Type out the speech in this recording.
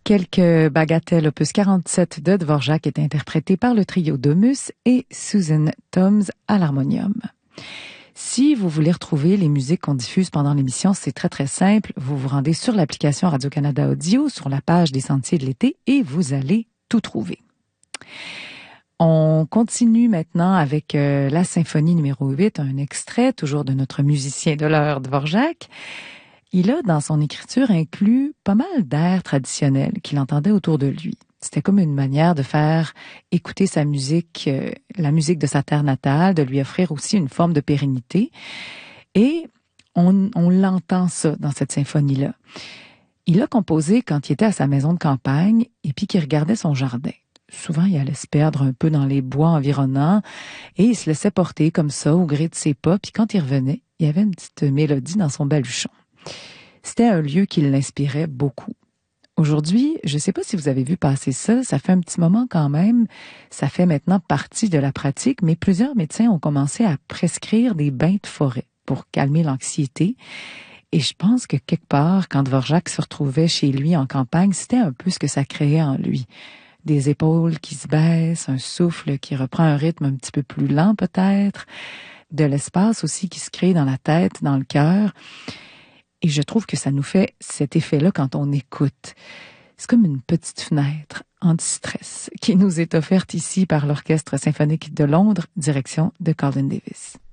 Quelques bagatelles opus 47 de Dvorak est interprété par le trio Domus et Susan Toms à l'harmonium. Si vous voulez retrouver les musiques qu'on diffuse pendant l'émission, c'est très très simple. Vous vous rendez sur l'application Radio-Canada Audio, sur la page des Sentiers de l'été et vous allez tout trouver. On continue maintenant avec la symphonie numéro 8, un extrait toujours de notre musicien de l'heure Dvorak. Il a, dans son écriture, inclus pas mal d'airs traditionnels qu'il entendait autour de lui. C'était comme une manière de faire écouter sa musique, la musique de sa terre natale, de lui offrir aussi une forme de pérennité. Et on l'entend ça dans cette symphonie-là. Il a composé quand il était à sa maison de campagne et puis qu'il regardait son jardin. Souvent, il allait se perdre un peu dans les bois environnants et il se laissait porter comme ça au gré de ses pas. Puis quand il revenait, il y avait une petite mélodie dans son baluchon. C'était un lieu qui l'inspirait beaucoup. Aujourd'hui, je ne sais pas si vous avez vu passer ça, ça fait un petit moment quand même, ça fait maintenant partie de la pratique, mais plusieurs médecins ont commencé à prescrire des bains de forêt pour calmer l'anxiété. Et je pense que quelque part, quand Dvorak se retrouvait chez lui en campagne, c'était un peu ce que ça créait en lui. Des épaules qui se baissent, un souffle qui reprend un rythme un petit peu plus lent peut-être, de l'espace aussi qui se crée dans la tête, dans le cœur. Et je trouve que ça nous fait cet effet-là quand on écoute. C'est comme une petite fenêtre anti-stress qui nous est offerte ici par l'Orchestre symphonique de Londres, direction de Colin Davis.